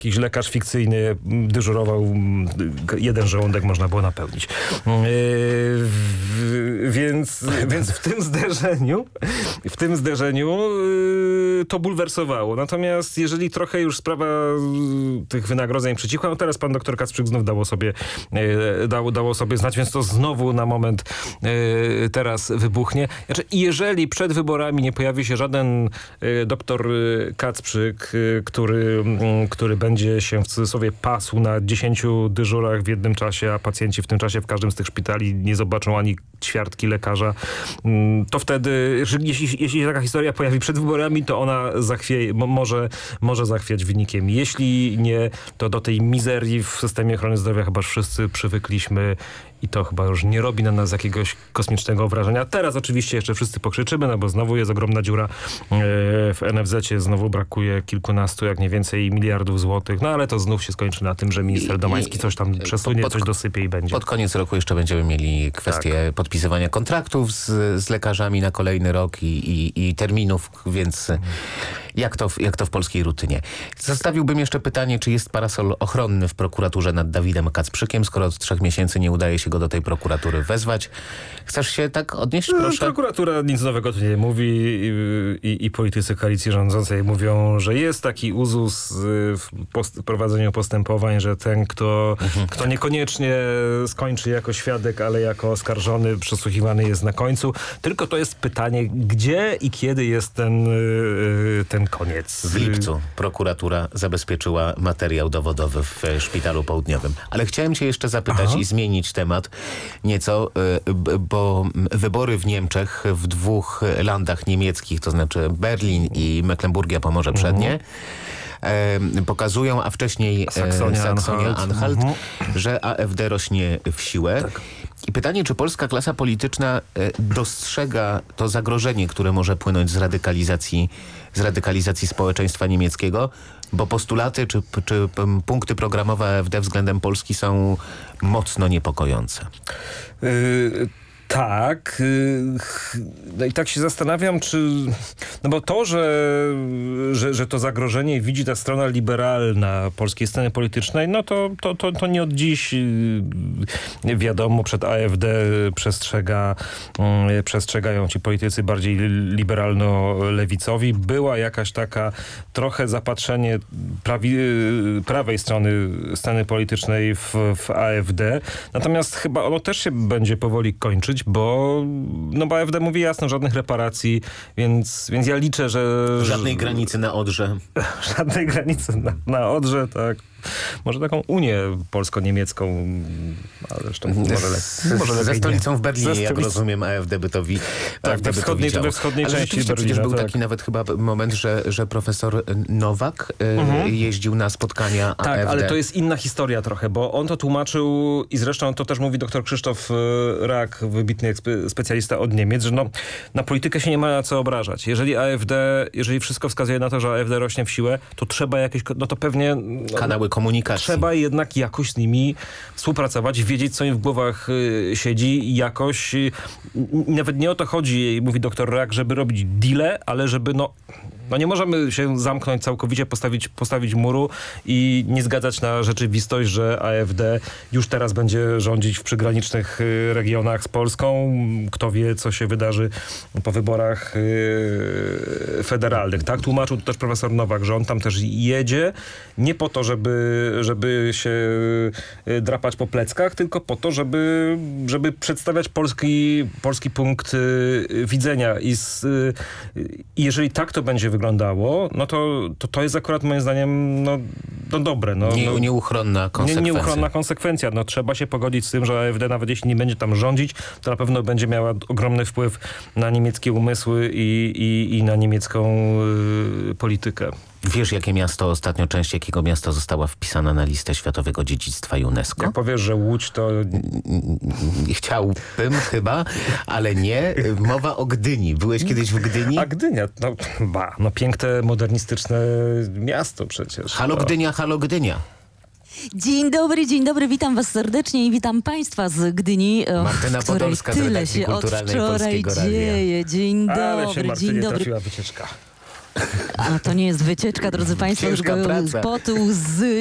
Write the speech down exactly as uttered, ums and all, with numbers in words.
jakiś lekarz fikcyjny dyżurował, jeden żołądek można było napełnić. Yy, więc, więc w tym zderzeniu w tym zderzeniu yy, to bulwersowało. Natomiast jeżeli trochę już sprawa tych wynagrodzeń przycichła, no teraz pan doktor Kacprzyk znów dało sobie, yy, dało, dało sobie znać, więc to znowu na moment yy, teraz wybuchnie. Znaczy, jeżeli przed wyborami nie pojawi się żaden yy, doktor Kacprzyk, yy, który, yy, który będzie będzie się w cudzysłowie pasł na dziesięciu dyżurach w jednym czasie, a pacjenci w tym czasie w każdym z tych szpitali nie zobaczą ani ćwiartki lekarza, to wtedy, jeśli, jeśli się taka historia pojawi przed wyborami, to ona zachwie, może, może zachwiać wynikiem. Jeśli nie, to do tej mizerii w systemie ochrony zdrowia chyba wszyscy przywykliśmy i to chyba już nie robi na nas jakiegoś kosmicznego wrażenia. Teraz oczywiście jeszcze wszyscy pokrzyczymy, no bo znowu jest ogromna dziura w en ef zecie, znowu brakuje kilkunastu, jak nie więcej, miliardów złotych. No ale to znów się skończy na tym, że minister Domański coś tam przesunie, pod, coś dosypie i będzie. Pod koniec roku jeszcze będziemy mieli kwestię tak. podpisywania kontraktów z, z lekarzami na kolejny rok i, i, i terminów, więc hmm. jak, to, jak to w polskiej rutynie. Zostawiłbym jeszcze pytanie, czy jest parasol ochronny w prokuraturze nad Dawidem Kacprzykiem, skoro od trzech miesięcy nie udaje się go do tej prokuratury wezwać. Chcesz się tak odnieść, proszę? Prokuratura nic nowego tu nie mówi i, i, i politycy koalicji rządzącej mówią, że jest taki uzus w post- prowadzeniu postępowań, że ten, kto, mhm. kto niekoniecznie skończy jako świadek, ale jako oskarżony, przesłuchiwany jest na końcu. Tylko to jest pytanie, gdzie i kiedy jest ten, ten koniec. W lipcu prokuratura zabezpieczyła materiał dowodowy w Szpitalu Południowym. Ale chciałem cię jeszcze zapytać Aha. i zmienić temat nieco, bo wybory w Niemczech w dwóch landach niemieckich, to znaczy Berlin i Mecklenburgia Pomorze Przednie, mhm. pokazują, a wcześniej Saksonia-Anhalt, mhm. że A F D rośnie w siłę. Tak. I pytanie, czy polska klasa polityczna dostrzega to zagrożenie, które może płynąć z radykalizacji, z radykalizacji społeczeństwa niemieckiego, bo postulaty czy, czy punkty programowe A F D względem Polski są mocno niepokojące. Yy... Tak. No i tak się zastanawiam, czy... No bo to, że, że, że to zagrożenie widzi ta strona liberalna polskiej sceny politycznej, no to, to, to, to nie od dziś wiadomo, przed A F D przestrzega, przestrzegają ci politycy bardziej liberalno-lewicowi. Była jakaś taka trochę zapatrzenie prawi, prawej strony sceny politycznej w, w A F D. Natomiast chyba ono też się będzie powoli kończyć, bo, no bo A F D mówi jasno, żadnych reparacji, więc, więc ja liczę, że... Żadnej granicy na Odrze. Żadnej granicy na, na Odrze, tak. Może taką Unię polsko-niemiecką, ale zresztą może, le, może lepiej Ze stolicą nie. w Berlinie, Ze jak stolic... rozumiem, A F D by to, wi... tak, A F D we wschodniej, by to we wschodniej ale części Berlina. Przecież był tak. taki nawet chyba moment, że, że profesor Nowak mhm. y, jeździł na spotkania A F D. Tak, ale to jest inna historia trochę, bo on to tłumaczył i zresztą to też mówi doktor Krzysztof Rak, wybitny specjalista od Niemiec, że no, na politykę się nie ma na co obrażać. Jeżeli A F D, jeżeli wszystko wskazuje na to, że A F D rośnie w siłę, to trzeba jakieś, no to pewnie... No, kanały komunikacji. Trzeba jednak jakoś z nimi współpracować, wiedzieć, co im w głowach y, siedzi i jakoś... Y, nawet nie o to chodzi, mówi doktor Rak, żeby robić deale, ale żeby no... No nie możemy się zamknąć całkowicie, postawić, postawić muru i nie zgadzać na rzeczywistość, że A F D już teraz będzie rządzić w przygranicznych regionach z Polską. Kto wie, co się wydarzy po wyborach federalnych. Tak tłumaczył to też profesor Nowak, że on tam też jedzie nie po to, żeby, żeby się drapać po pleckach, tylko po to, żeby, żeby przedstawiać polski, polski punkt widzenia. I, z, i jeżeli tak to będzie wyglądało, wyglądało, no to, to to jest akurat moim zdaniem no, no dobre. No, nie, no, nieuchronna konsekwencja. Nie, nieuchronna konsekwencja. No, trzeba się pogodzić z tym, że A F D nawet jeśli nie będzie tam rządzić, to na pewno będzie miała ogromny wpływ na niemieckie umysły i, i, i na niemiecką y, politykę. Wiesz, jakie miasto, ostatnio część jakiego miasta została wpisana na listę Światowego Dziedzictwa UNESCO? Jak powiesz, że Łódź to... Chciałbym chyba, ale nie. Mowa o Gdyni. Byłeś kiedyś w Gdyni? A Gdynia, no, ba, no piękne, modernistyczne miasto przecież. Halo no. Gdynia, halo Gdynia. Dzień dobry, dzień dobry, witam was serdecznie i witam państwa z Gdyni, Martyna w której Podolska tyle z się od Kulturalnej wczoraj Polskiego Radia. dzieje. Dzień Ale dobry, się Martynie dzień dobry. trafiła wycieczka. A to nie jest wycieczka, drodzy Państwo, Ciężka tylko praca. pot, łzy